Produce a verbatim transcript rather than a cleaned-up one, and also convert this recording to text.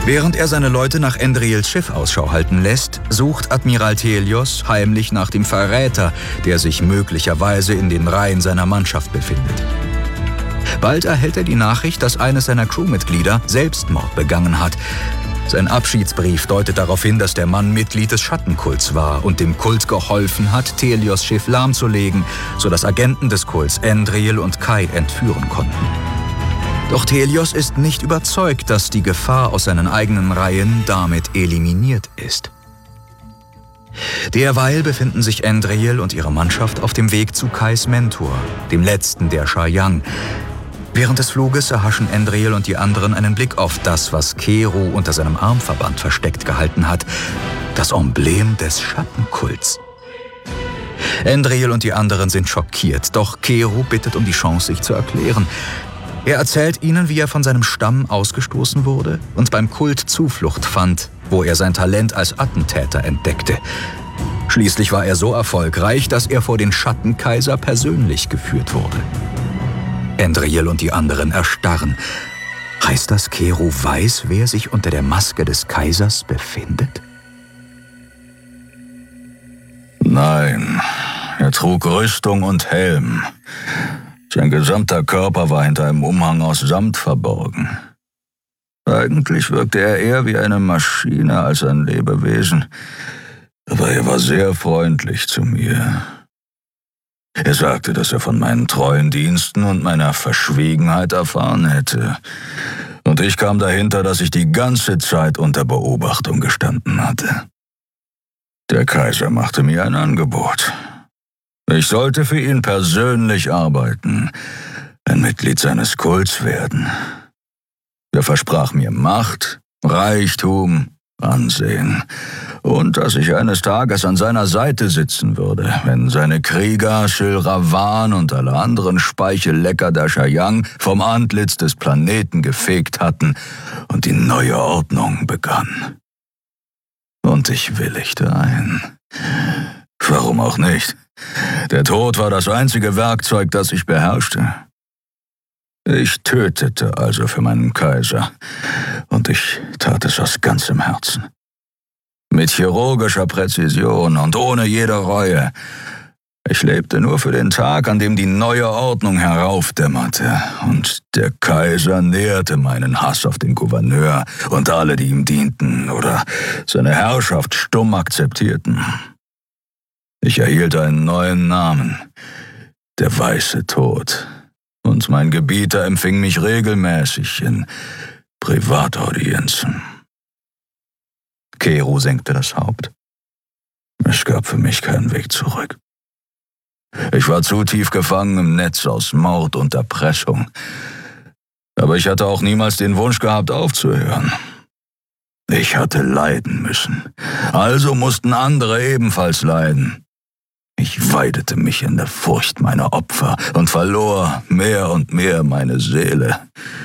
Während er seine Leute nach Endrils Schiff Ausschau halten lässt, sucht Admiral Thelios heimlich nach dem Verräter, der sich möglicherweise in den Reihen seiner Mannschaft befindet. Bald erhält er die Nachricht, dass eines seiner Crewmitglieder Selbstmord begangen hat. Sein Abschiedsbrief deutet darauf hin, dass der Mann Mitglied des Schattenkults war und dem Kult geholfen hat, Thelios Schiff lahmzulegen, sodass Agenten des Kults Endril und Kai entführen konnten. Doch Thelios ist nicht überzeugt, dass die Gefahr aus seinen eigenen Reihen damit eliminiert ist. Derweil befinden sich Endril und ihre Mannschaft auf dem Weg zu Kais Mentor, dem letzten der Shayang. Während des Fluges erhaschen Endril und die anderen einen Blick auf das, was Keru unter seinem Armverband versteckt gehalten hat, das Emblem des Schattenkults. Endril und die anderen sind schockiert, doch Keru bittet um die Chance, sich zu erklären. Er erzählt ihnen, wie er von seinem Stamm ausgestoßen wurde und beim Kult Zuflucht fand, wo er sein Talent als Attentäter entdeckte. Schließlich war er so erfolgreich, dass er vor den Schattenkaiser persönlich geführt wurde. Endril und die anderen erstarren. Heißt das, Keru weiß, wer sich unter der Maske des Kaisers befindet? Nein, er trug Rüstung und Helm. Sein gesamter Körper war hinter einem Umhang aus Samt verborgen. Eigentlich wirkte er eher wie eine Maschine als ein Lebewesen, aber er war sehr freundlich zu mir. Er sagte, dass er von meinen treuen Diensten und meiner Verschwiegenheit erfahren hätte. Und ich kam dahinter, dass ich die ganze Zeit unter Beobachtung gestanden hatte. Der Kaiser machte mir ein Angebot. Ich sollte für ihn persönlich arbeiten, ein Mitglied seines Kults werden. Er versprach mir Macht, Reichtum, Ansehen und dass ich eines Tages an seiner Seite sitzen würde, wenn seine Krieger Shil Ravan und alle anderen Speichellecker der Shayang vom Antlitz des Planeten gefegt hatten und die neue Ordnung begann. Und ich willigte ein. Warum auch nicht? Der Tod war das einzige Werkzeug, das ich beherrschte. Ich tötete also für meinen Kaiser, und ich tat es aus ganzem Herzen. Mit chirurgischer Präzision und ohne jede Reue. Ich lebte nur für den Tag, an dem die neue Ordnung heraufdämmerte, und der Kaiser nährte meinen Hass auf den Gouverneur und alle, die ihm dienten oder seine Herrschaft stumm akzeptierten. Ich erhielt einen neuen Namen, der Weiße Tod, und mein Gebieter empfing mich regelmäßig in Privataudienzen. Keru senkte das Haupt. Es gab für mich keinen Weg zurück. Ich war zu tief gefangen im Netz aus Mord und Erpressung. Aber ich hatte auch niemals den Wunsch gehabt, aufzuhören. Ich hatte leiden müssen. Also mussten andere ebenfalls leiden. Ich weidete mich in der Furcht meiner Opfer und verlor mehr und mehr meine Seele.